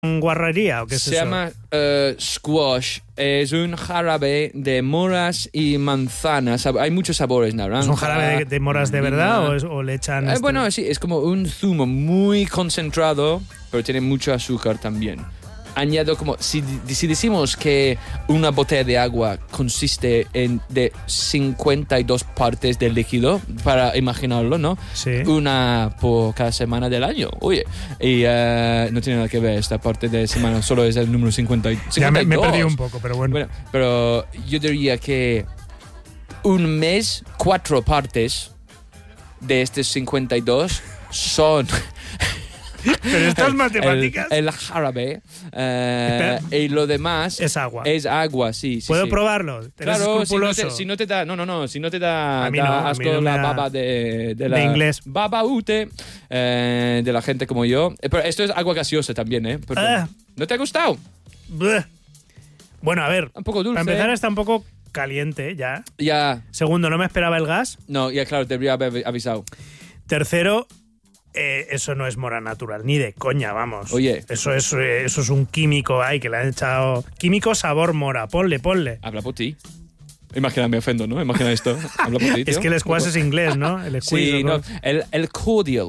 guarrería o qué es Se eso? llama squash. Es un jarabe de moras y manzanas. Hay muchos sabores, naranja. ¿Es un jarabe de moras de verdad o le echan...? Bueno, sí, es como un zumo muy concentrado, pero tiene mucho azúcar también. Añado como, si decimos que una botella de agua consiste de 52 partes de líquido, para imaginarlo, ¿no? Sí. Una por cada semana del año, oye. Y no tiene nada que ver esta parte de semana, solo es el número 52. Ya me perdí un poco, pero bueno. Pero yo diría que un mes, 4 partes de estos 52 son... Pero estas matemáticas... El jarabe. Y lo demás... Es agua. Es agua, sí. ¿Puedo probarlo? Claro, si no te da... No, si no te da, a mí no, asco a mí no la da baba de la... de inglés. Baba ute de la gente como yo. Pero esto es agua gaseosa también, ¿eh? ¿No te ha gustado? Bleh. Bueno, a ver. Un poco dulce. Para empezar está un poco caliente ya. Ya. Segundo, no me esperaba el gas. No, ya claro, te debería haber avisado. Tercero... eso no es mora natural, ni de coña, vamos. Oye. Eso es un químico ahí que le han echado... Químico sabor mora, ponle. Habla por ti. Imagina, me ofendo, ¿no? Imagina esto. Habla por ti, tío. Es que el squash es inglés, ¿no? El squeeze, sí, ¿no? El cordial.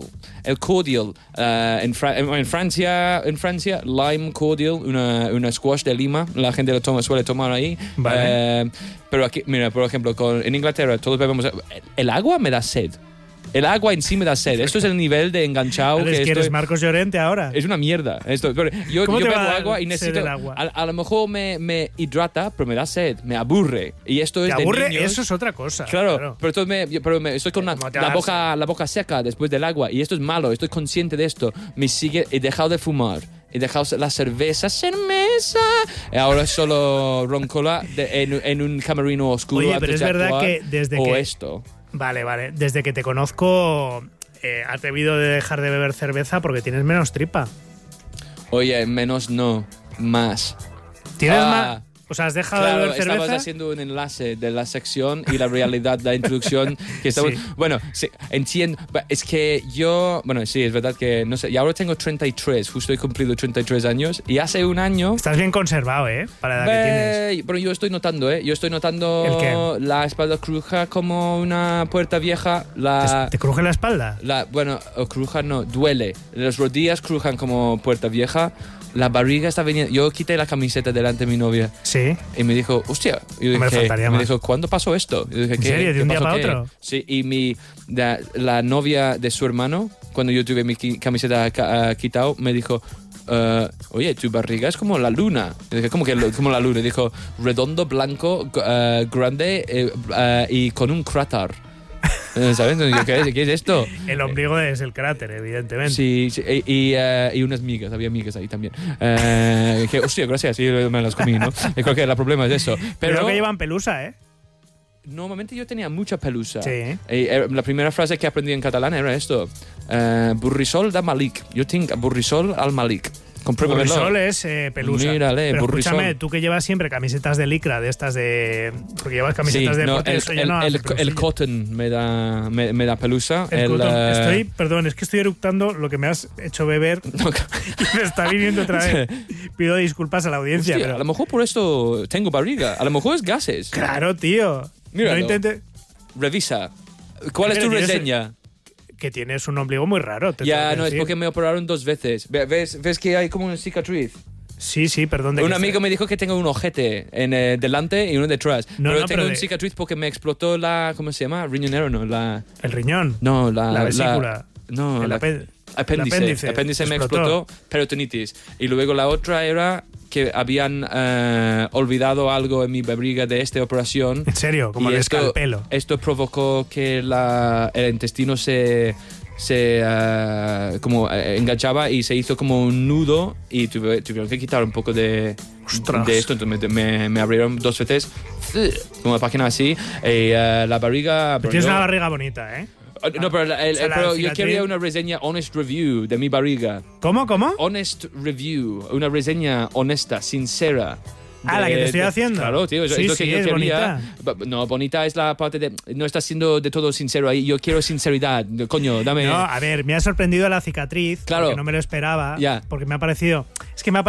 En Francia, lime cordial, una squash de Lima. La gente suele tomar ahí. Vale. Pero aquí, mira, por ejemplo, en Inglaterra todos bebemos... El agua me da sed. El agua en sí me da sed. Esto es el nivel de enganchado que eres Marcos Llorente ahora. Es una mierda. Pero yo bebo agua y necesito... el agua? A lo mejor me hidrata, pero me da sed, me aburre. Y esto es ¿Te aburre? de niños. Eso es otra cosa. Claro. Pero estoy con la boca seca después del agua. Y esto es malo. Estoy consciente de esto. He dejado de fumar. He dejado la cerveza. Ahora solo roncola en un camerino oscuro. Oye, pero es verdad que desde que... esto. Vale. Desde que te conozco, has debido de dejar de beber cerveza porque tienes menos tripa. Oye, menos no, más. ¿Tienes más? O sea, has dejado de beber cerveza. Estabas haciendo un enlace de la sección y la realidad de la introducción. Que estamos, sí. Bueno, sí, entiendo. Es que yo... Bueno, sí, es verdad que... No sé, y ahora tengo 33. Justo he cumplido 33 años. Y hace un año... Estás bien conservado, ¿eh? Para la edad que tienes. Pero yo estoy notando, ¿eh? Yo estoy notando... ¿El qué? La espalda cruja como una puerta vieja. ¿Te cruje la espalda? Bueno, cruja no, duele. Las rodillas crujan como puerta vieja. La barriga está viniendo. Yo quité la camiseta delante de mi novia. Sí. Y me dijo, hostia. Y yo dije, me dijo, ¿cuándo pasó esto? Y yo dije, ¿En serio? ¿De un día para otro? Sí, y la novia de su hermano, cuando yo tuve mi camiseta quitado, me dijo, oye, tu barriga es como la luna. Y dije, ¿cómo la luna? Y dijo, redondo, blanco, grande y con un cráter. ¿Sabes? ¿Qué es esto? El ombligo es el cráter, evidentemente. Sí, y unas migas, había migas ahí también. Hostia, gracias, sí, me las comí, ¿no? Y creo que el problema es eso. Pero creo que llevan pelusa, ¿eh? Normalmente yo tenía mucha pelusa. Sí. La primera frase que aprendí en catalán era esto. Burrisol da Malik. Yo tengo burrisol al Malik. Burrisol es pelusa. Mírale, pero burrisol. Escúchame, tú que llevas siempre camisetas de licra, de estas de... Porque llevas camisetas de... El cotton me da pelusa. Perdón, es que estoy eructando lo que me has hecho beber y me está viniendo otra vez. Pido disculpas a la audiencia. Hostia, pero... A lo mejor por esto tengo barriga. A lo mejor es gases. Claro, tío. Míralo. No intentes... Revisa. ¿Cuál es tu reseña? Que tienes un ombligo muy raro. Ya, no, es porque me operaron 2 veces. ¿Ves que hay como una cicatriz? Sí, perdón. Un amigo me dijo que tengo un ojete delante y uno detrás. Pero tengo una cicatriz porque me explotó ¿cómo se llama? Riñonero, ¿no? ¿El riñón? No, la vesícula. No, el apéndice. Apéndice me explotó, peritonitis. Y luego la otra era que habían olvidado algo en mi barriga de esta operación. ¿En serio? Como el escalpelo. Esto provocó que el intestino se enganchaba y se hizo como un nudo y tuvieron que quitar un poco de esto. Entonces me abrieron 2 veces como una página así y la barriga... Tienes una barriga bonita, ¿eh? No, pero yo quería una reseña honest review de mi barriga. ¿Cómo? Honest review, una reseña honesta, sincera. La que te estoy haciendo. Claro, tío, es lo que yo quería. Bonita. No, bonita es la parte de... No estás siendo de todo sincero ahí. Yo quiero sinceridad. Coño, dame... No, a ver, me ha sorprendido la cicatriz. Claro. Porque no me lo esperaba. Ya. Porque me ha parecido... Es que me ha